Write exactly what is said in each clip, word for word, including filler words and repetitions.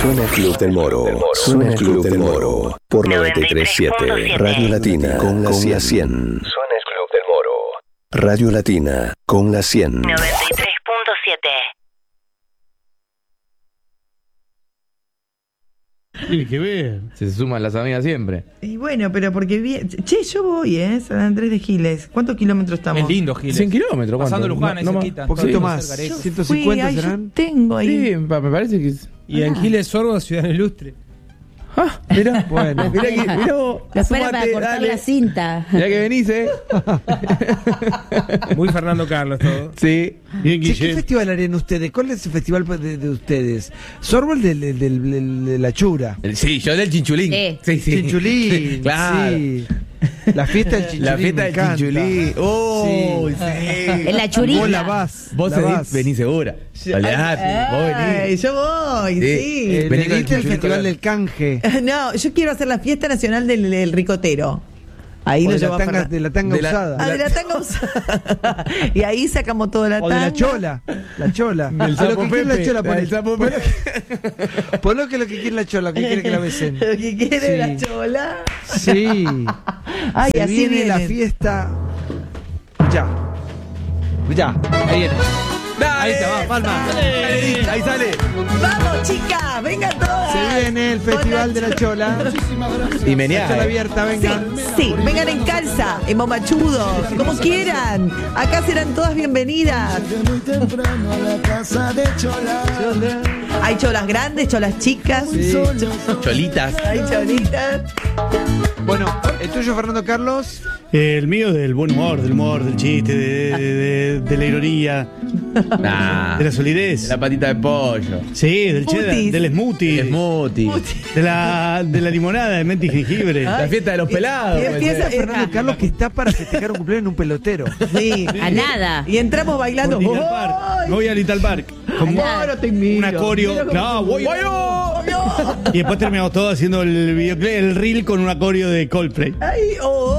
Suena el Club del Moro. Suena el Club del Moro. Por noventa y tres punto siete. Radio Latina con la cien. Suena el Club del Moro. Radio Latina con la cien. noventa y tres punto siete. Tiene que ver. Se suman las amigas siempre. Y bueno, pero porque bien. Che, yo voy, ¿eh? San Andrés de Giles. ¿Cuántos kilómetros estamos? Es lindo, Giles. cien kilómetros, ¿cuánto? Pasando Luján, ahí No, no cerquita. más. Poquito Sí. más. Yo ciento Fui, cincuenta ay, yo serán. tengo ahí. Sí, me parece que es... Y en Giles Sorgo, Ciudad Ilustre. Ah, mirá. Bueno. Mirá que, mirá vos. Lo espera para Asómate, cortar dale. la cinta. Ya que venís, ¿eh? Muy Fernando Carlos todo. Sí. Bien, Che, ¿qué Guille. festival harían ustedes? ¿Cuál es el festival de, de ustedes? Sorbol del, del, del- del- de la Chura. El- Sí, yo del chinchulín. Sí. sí, sí. Chinchulín. Claro. Sí. La fiesta del chinchulín. La fiesta me del encanta. chinchulín. Oh, sí. En la churita. Vos la vas. Vos la Edith, vas. venís segura. Olvidate, vos Ay, venís. yo voy, Sí. sí. Eh, Vení con el Edith, el chinchulín festival colgado. del canje. No, yo quiero hacer la fiesta nacional del, del ricotero. Ahí O lo de, llevo la a tanga, Fernan- de la tanga De la- usada. Ah, de la tanga usada. Y ahí sacamos toda la O tanga. de la chola. La chola. Del A lo sapo que quiere la Pepe. chola, La poné. del sapo Poné- Pepe. Poné que lo que quiere la chola, que quiere que la besen. Lo que quiere Sí. la chola. Sí. Ay, Se así viene viene la fiesta. Ya. Ya. Ahí viene. Dale. Ahí está, va, palma. Dale, Edith, ahí sale. Vamos, chicas, vengan todas. Se viene el festival de la chola. Y La meneá. chola eh. abierta, Sí, vengan. sí, vengan en calza, en bombachudos, como quieran. Acá serán todas bienvenidas. Hay cholas grandes, cholas chicas. Sí. Cholitas. Hay cholitas. Bueno, el tuyo, Fernando Carlos. El mío del buen humor, del humor, del chiste, de, de- de la ironía, Nah. de la solidez. De la patita de pollo. Sí, del cheddar, Smoothies. del smoothie, El smoothie. de la, de la limonada de menta y jengibre. La fiesta de los pelados. y puede empieza ser. Fernando Carlos que está para festejar un cumpleaños en un pelotero. Sí. A nada. Y entramos bailando. Por Little Park. ¡Ay! Me voy a Little Park. Con No, no te miro. una coreo. Mira cómo- No, voy. ¡Ay, no! Y después terminamos todos haciendo el videoclip, el reel con una coreo de Coldplay. Ay, oh,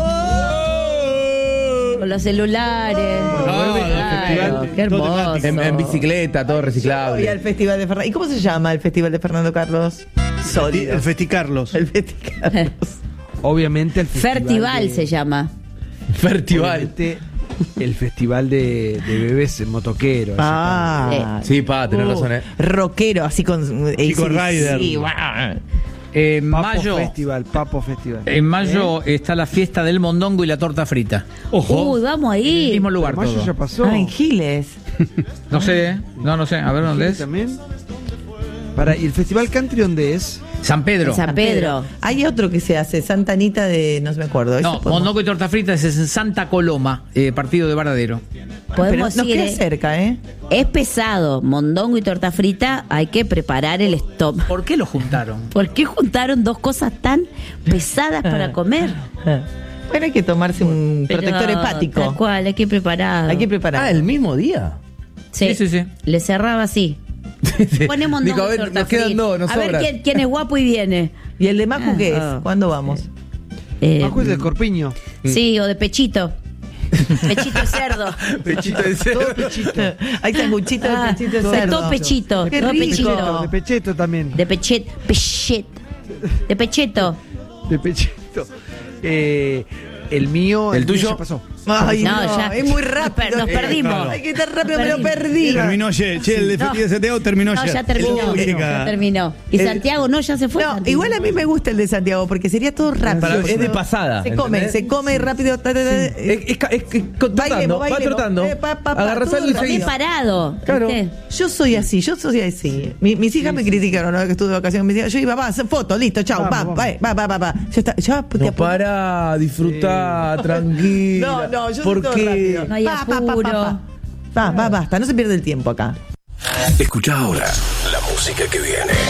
Con los celulares. No, el Ay, festival, qué todo hermoso. temático. En, en bicicleta, todo Voy reciclable. al festival de Fernando. ¿Y cómo se llama el festival de Fernando Carlos? Sólido. El Festicarlos. El festival Carlos. Obviamente el festival. Fertival de- se llama. Fertival. Obviamente, el festival de, de bebés motoqueros. Ah. Sí, pa, tenés Uh, razón, eh. Rockero, así con. eh, Chico sí, Rider. sí, guau. En Papo mayo, Festival, Papo Festival. en mayo está la fiesta del mondongo y la torta frita. Ojo. Uy, vamos En el ahí. mismo lugar Mayo todo. ya pasó. Ah, en Giles. No sé, ¿eh? no, no sé, a ver dónde es. También. Para, ¿y el festival country dónde es? San Pedro. San Pedro. Hay otro que se hace, Santa Anita de. No me acuerdo. No, Ese podemos- mondongo y torta frita es en Santa Coloma, eh, partido de Varadero. Pero Podemos nos ir. queda eh. cerca, ¿eh? Es pesado. Mondongo y torta frita. Hay que preparar el estómago. ¿Por qué lo juntaron? ¿Por qué juntaron dos cosas tan pesadas para comer? Bueno, hay que tomarse un Pero, protector hepático. Tal cual, hay que preparar. Hay que preparar. Ah, el mismo día. Sí, Sí, sí, sí. Le cerraba así. Ponemos Digo, a mondongo y ver, torta nos quedan frita. dos, nos A ver sobran. quién, quién es guapo y viene. ¿Y el de Maju qué es? Ah. ¿Cuándo vamos? Eh, Bajo el del Corpiño. sí, o de pechito. Pechito de cerdo. Pechito de cerdo. Todo pechito. Hay sanguchito de Ah, pechito de de cerdo. todo pechito. Qué todo rico. pechito. De pecheto también. De pechet, pechet. De pecheto. De pecheto. Eh, el mío. ¿El mío tuyo? ya pasó. Ay, No, no, ya. es muy rápido. Nos perdimos. Hay que estar rápido, me lo Perdimos. perdí. Terminó ayer. Che, el de No. Festival de Santiago terminó No, ayer. ya terminó. Uy, qué Ya cagada. terminó. Y El- Santiago no, ya se fue. No, Santiago. igual a mí me gusta el de Santiago porque sería todo rápido. Para- es de pasada. Se come, ¿entendés? se come rápido. ta, ta, ta, Es, es, ca- es que con- trotando, Bailemos, va bailemos. trotando. Eh, pa, pa, pa, Agarras todo algo y rápido. seguís. Bien parado. Claro. ¿viste? Yo soy así, yo soy así. Mi- mis hijas me criticaron ahora que estuve de vacaciones. Me decían, yo iba, va, hacer foto, listo, chao, Vamos, va, vamos. va, va, va, va. Ya está, ya, porque No, para, disfrutá, tranquila. No, no, yo soy ¿Por todo qué? rápido. No hay Pa, pa, pa, apuro. pa, pa. Va, va, basta, no se pierde el tiempo acá. Escucha ahora la música que viene.